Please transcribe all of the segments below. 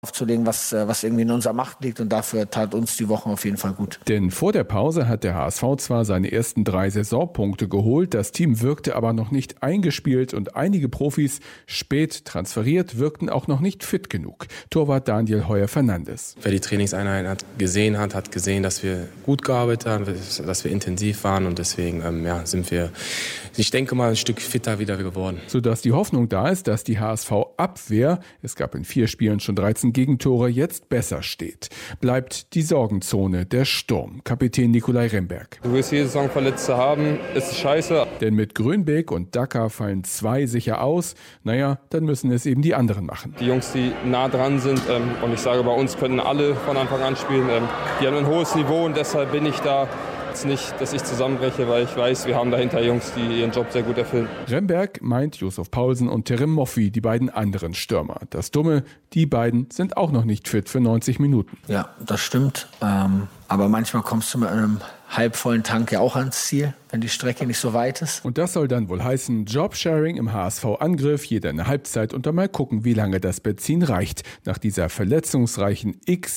aufzulegen, was irgendwie in unserer Macht liegt. Und dafür tat uns die Woche auf jeden Fall gut. Denn vor der Pause hat der HSV zwar seine ersten 3 Saisonpunkte geholt, das Team wirkte aber noch nicht eingespielt und einige Profis, spät transferiert, wirkten auch noch nicht fit genug. Torwart Daniel Heuer-Fernandes. Wer die Trainingseinheit gesehen hat gesehen, dass wir gut gearbeitet haben, dass wir intensiv waren und deswegen sind wir, ich denke mal, ein Stück fitter wieder geworden. Sodass die Hoffnung da ist, dass die HSV-Abwehr, es gab in 4 Spielen schon 13 Gegentore, jetzt besser steht. Bleibt die Sorgenzone der Sturm. Kapitän Nikolai Remberg. Du wirst jede Saison Verletzte haben, ist scheiße. Denn mit Grönbeek und Daka fallen 2 sicher aus. Naja, dann müssen es eben die anderen machen. Die Jungs, die nah dran sind, und ich sage, bei uns können alle von Anfang an spielen, die haben ein hohes Niveau und deshalb bin ich da. Nicht, dass ich zusammenbreche, weil ich weiß, wir haben dahinter Jungs, die ihren Job sehr gut erfüllen. Remberg meint Yusuf Paulsen und Terem Moffi, die beiden anderen Stürmer. Das Dumme, die beiden sind auch noch nicht fit für 90 Minuten. Ja, das stimmt. Aber manchmal kommst du mit einem halbvollen Tank ja auch ans Ziel, wenn die Strecke nicht so weit ist. Und das soll dann wohl heißen, Jobsharing im HSV-Angriff, jeder eine Halbzeit und dann mal gucken, wie lange das Benzin reicht. Nach dieser verletzungsreichen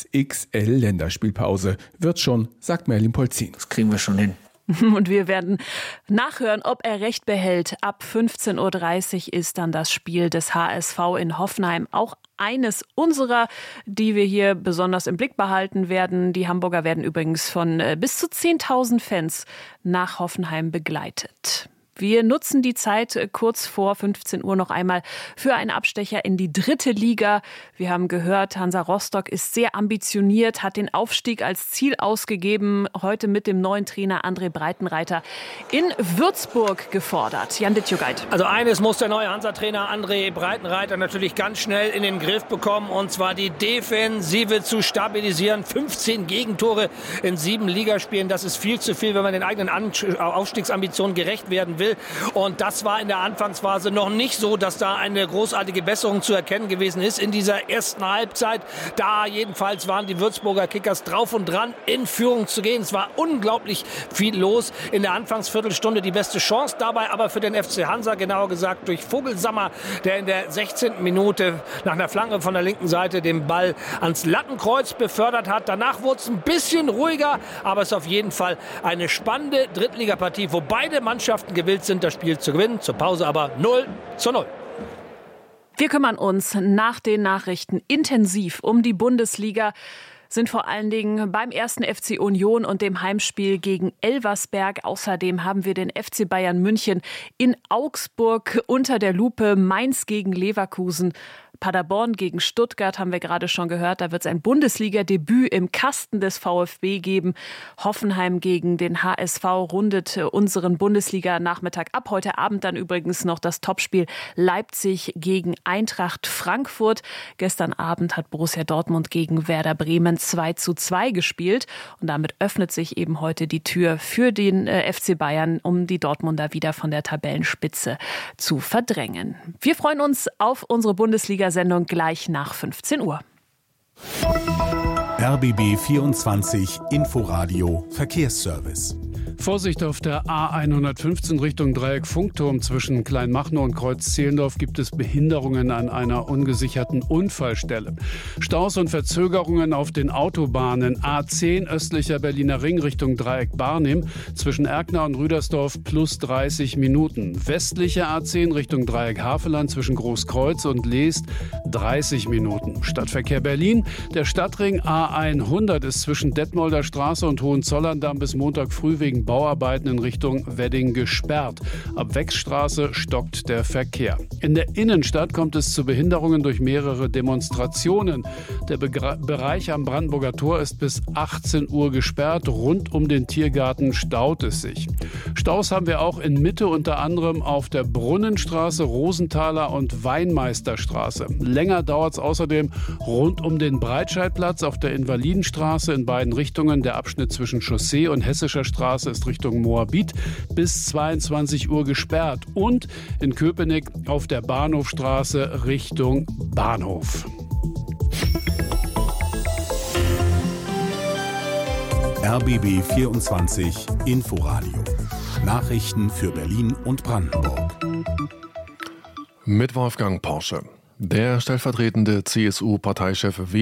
XXL-Länderspielpause wird schon, sagt Merlin Polzin. Das kriegen wir schon hin. Und wir werden nachhören, ob er recht behält. Ab 15:30 Uhr ist dann das Spiel des HSV in Hoffenheim. Auch eines unserer, die wir hier besonders im Blick behalten werden. Die Hamburger werden übrigens von bis zu 10.000 Fans nach Hoffenheim begleitet. Wir nutzen die Zeit kurz vor 15 Uhr noch einmal für einen Abstecher in die 3. Liga. Wir haben gehört, Hansa Rostock ist sehr ambitioniert, hat den Aufstieg als Ziel ausgegeben. Heute mit dem neuen Trainer André Breitenreiter in Würzburg gefordert. Jan Dittjugeit. Also eines muss der neue Hansa-Trainer André Breitenreiter natürlich ganz schnell in den Griff bekommen. Und zwar die Defensive zu stabilisieren. 15 Gegentore in 7 Ligaspielen. Das ist viel zu viel, wenn man den eigenen Aufstiegsambitionen gerecht werden will. Und das war in der Anfangsphase noch nicht so, dass da eine großartige Besserung zu erkennen gewesen ist in dieser ersten Halbzeit. Da jedenfalls waren die Würzburger Kickers drauf und dran, in Führung zu gehen. Es war unglaublich viel los in der Anfangsviertelstunde. Die beste Chance dabei aber für den FC Hansa, genauer gesagt durch Vogelsammer, der in der 16. Minute nach einer Flanke von der linken Seite den Ball ans Lattenkreuz befördert hat. Danach wurde es ein bisschen ruhiger, aber es ist auf jeden Fall eine spannende Drittligapartie, wo beide Mannschaften gewillt sind, das Spiel zu gewinnen. Zur Pause aber 0:0. Wir kümmern uns nach den Nachrichten intensiv um die Bundesliga, sind vor allen Dingen beim 1. FC Union und dem Heimspiel gegen Elversberg. Außerdem haben wir den FC Bayern München in Augsburg unter der Lupe, Mainz gegen Leverkusen. Paderborn gegen Stuttgart haben wir gerade schon gehört. Da wird es ein Bundesliga-Debüt im Kasten des VfB geben. Hoffenheim gegen den HSV rundet unseren Bundesliga-Nachmittag ab. Heute Abend dann übrigens noch das Topspiel Leipzig gegen Eintracht Frankfurt. Gestern Abend hat Borussia Dortmund gegen Werder Bremen 2:2 gespielt. Und damit öffnet sich eben heute die Tür für den FC Bayern, um die Dortmunder wieder von der Tabellenspitze zu verdrängen. Wir freuen uns auf unsere Bundesliga-Sendung gleich nach 15 Uhr. RBB 24 Inforadio Verkehrsservice. Vorsicht auf der A115 Richtung Dreieck Funkturm zwischen Kleinmachnow und Kreuz-Zehlendorf gibt es Behinderungen an einer ungesicherten Unfallstelle. Staus und Verzögerungen auf den Autobahnen A10 östlicher Berliner Ring Richtung Dreieck Barnim zwischen Erkner und Rüdersdorf plus 30 Minuten. Westliche A10 Richtung Dreieck Havelland zwischen Großkreuz und Leest 30 Minuten. Stadtverkehr Berlin. Der Stadtring A100 ist zwischen Detmolder Straße und Hohenzollern-Damm bis Montag früh wegen Bauarbeiten in Richtung Wedding gesperrt. Ab Wechsstraße stockt der Verkehr. In der Innenstadt kommt es zu Behinderungen durch mehrere Demonstrationen. Der Bereich am Brandenburger Tor ist bis 18 Uhr gesperrt. Rund um den Tiergarten staut es sich. Staus haben wir auch in Mitte, unter anderem auf der Brunnenstraße, Rosenthaler und Weinmeisterstraße. Länger dauert es außerdem rund um den Breitscheidplatz auf der Invalidenstraße in beiden Richtungen. Der Abschnitt zwischen Chaussee und Hessischer Straße ist Richtung Moabit bis 22 Uhr gesperrt. Und in Köpenick auf der Bahnhofstraße Richtung Bahnhof. RBB 24 Inforadio. Nachrichten für Berlin und Brandenburg. Mit Wolfgang Porsche. Der stellvertretende CSU-Parteichef